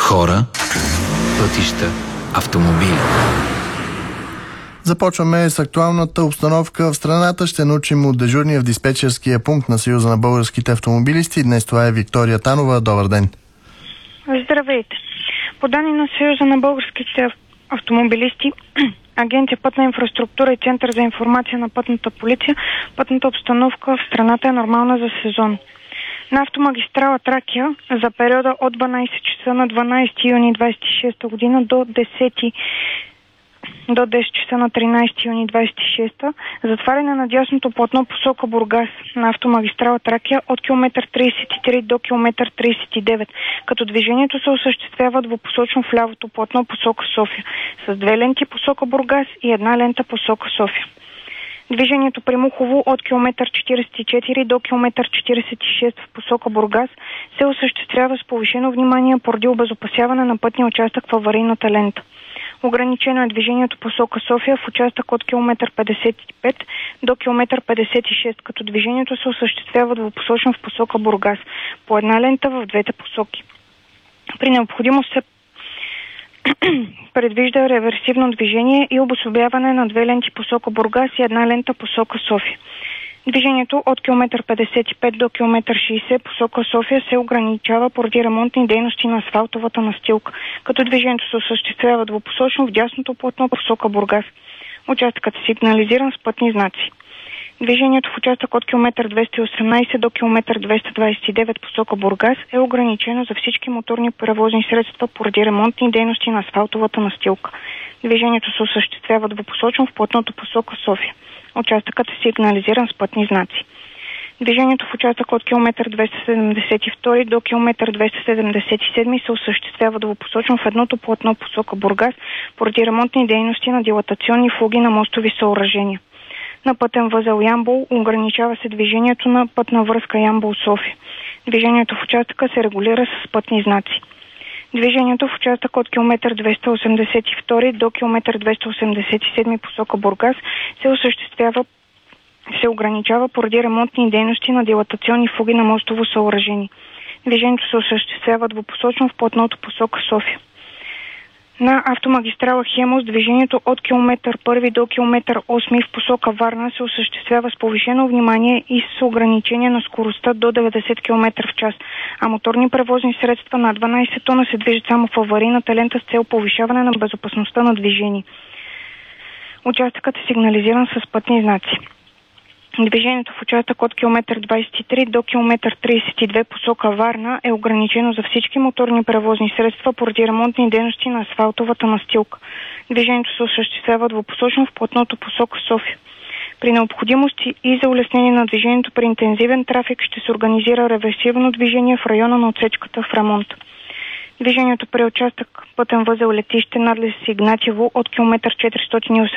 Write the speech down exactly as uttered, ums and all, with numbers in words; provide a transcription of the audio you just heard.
хора, пътища, автомобили. Започваме с актуалната обстановка в страната. Ще научим от дежурния в диспетчерския пункт на Съюза на българските автомобилисти. Днес това е Виктория Танова. Добър ден! Здравейте! По данни на Съюза на българските автомобилисти, Агенция Пътна инфраструктура и Център за информация на пътната полиция, пътната обстановка в страната е нормална за сезон. На автомагистрала Тракия за периода от дванайсет часа на дванайсети юни двадесет и шеста година до десети до десет часа на тринайсети юни двадесет и шеста, затваряне на дясното платно посока Бургас на автомагистрала Тракия от километър тридесет и три до километър тридесет и девет, като движението се осъществява двупосочно в лявото платно посока София, с две ленти посока Бургас и една лента посока София. Движението при Мухово от километър четиридесет и четири до километър четиридесет и шест в посока Бургас се осъществява с повишено внимание поради обезопасяване на пътния участък в аварийната лента. Ограничено е движението посока София в участък от километър петдесет и пет до километър петдесет и шест, като движението се осъществява двупосочно в посока Бургас, по една лента в двете посоки. При необходимост се предвижда реверсивно движение и обособяване на две ленти посока Бургас и една лента посока София. Движението от километър петдесет и пет до километър шейсет посока София се ограничава поради ремонтни дейности на асфалтовата настилка, като движението се осъществява двупосочно в дясното платно посока Бургас. Участъкът е сигнализиран с пътни знаци. Движението в участък от километър двеста и осемнайсет до километър двеста двадесет и девет посока Бургас е ограничено за всички моторни превозни средства поради ремонтни дейности на асфалтовата настилка. Движението се осъществява двупосочно в платното посока София. Участъкът е сигнализиран с пътни знаци. Движението в участък от километър двеста седемдесет и два до километър двеста седемдесет и седем се осъществява двупосочно в едното платно посока Бургас поради ремонтни дейности на дилатационни фуги на мостови съоръжения. На пътен възел Ямбол ограничава се движението на пътна връзка Ямбол-София. Движението в участъка се регулира с пътни знаци. Движението в участък от километър двеста осемдесет и два до километър двеста осемдесет и седем посока Бургас се осъществява се ограничава поради ремонтни дейности на дилатационни фуги на мостово съоръжение. Движението се осъществява двупосочно в платното посока София. На автомагистрала Хемус движението от километър първи до километър осми в посока Варна се осъществява с повишено внимание и с ограничение на скоростта до деветдесет километра в час, а моторни превозни средства на дванайсет тона се движат само в аварийната лента с цел повишаване на безопасността на движение. Участъкът е сигнализиран с пътни знаци. Движението в участък от километър двадесет и три до километър тридесет и две посока Варна е ограничено за всички моторни превозни средства поради ремонтни дейности на асфалтовата настилка. Движението се осъществява двупосочно в платното посока София. При необходимост и за улеснение на движението при интензивен трафик ще се организира реверсивно движение в района на отсечката в ремонт. Движението при участък пътен възел летище надлез Игнатиево от километър четиристотин и осемдесет